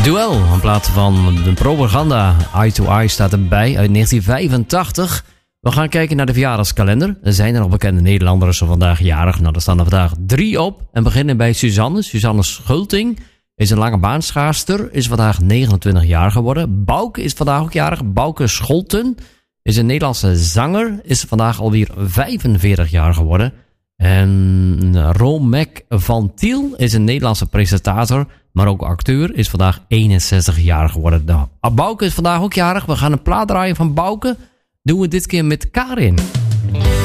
Duel, in plaats van de propaganda. Eye to Eye staat erbij uit 1985. We gaan kijken naar de verjaardagskalender. Er zijn er nog bekende Nederlanders vandaag jarig. Nou, er staan er vandaag 3 op. En beginnen bij Suzanne. Suzanne Schulting is een lange baanschaarster. Is vandaag 29 jaar geworden. Bouke is vandaag ook jarig. Bouke Scholten is een Nederlandse zanger. Is vandaag alweer 45 jaar geworden. En Romek van Tiel is een Nederlandse presentator, maar ook acteur, is vandaag 61 jaar geworden. Nou, Bouke is vandaag ook jarig. We gaan een plaat draaien van Bouke. Doen we dit keer met Karin.